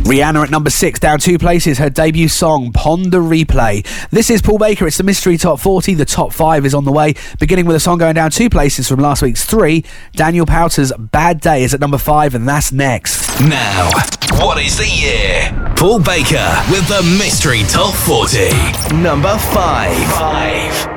Rihanna at number 6, down 2 places, her debut song, Ponder Replay. This is Paul Baker, it's the Mystery Top 40, the top 5 is on the way, beginning with a song going down 2 places from last week's 3. Daniel Powter's Bad Day is at number 5, and that's next. Now, what is the year? Paul Baker with the Mystery Top 40. Number 5.